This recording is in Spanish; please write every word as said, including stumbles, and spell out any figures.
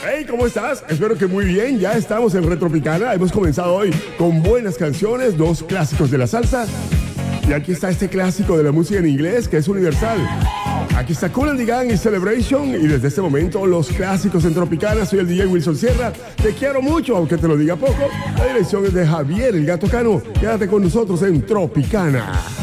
Hey, ¿cómo estás? Espero que muy bien. Ya estamos en Retropicana. Hemos comenzado hoy con buenas canciones, dos clásicos de la salsa. Y aquí está este clásico de la música en inglés que es universal. Aquí está Kool and the Gang y Celebration. Y desde este momento, los clásicos en Tropicana. Soy el D J Wilson Sierra. Te quiero mucho, aunque te lo diga poco. La dirección es de Javier, el Gato Cano. Quédate con nosotros en Tropicana.